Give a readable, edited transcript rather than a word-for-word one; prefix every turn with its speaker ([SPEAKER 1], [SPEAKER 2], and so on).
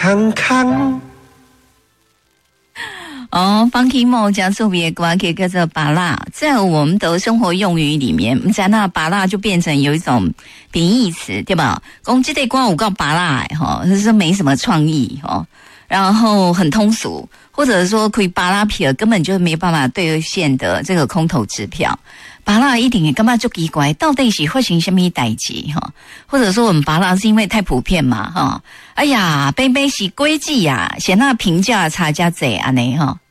[SPEAKER 1] 康康。
[SPEAKER 2] Funky Mo 加做别歌可以叫做芭乐，在我们的生活用语里面，在那芭乐就变成有一种贬义词，对吧？讲这类歌有够芭乐哈，就是没什么创意哈，然后很通俗，或者说可以芭乐皮根本就没办法兑现的这个空头支票。芭乐一定干嘛就奇怪，到底是发生什么代志哈？或者说我们芭乐是因为太普遍嘛哈？哎呀，杯杯是规矩呀，嫌那评价差价贼安尼哈。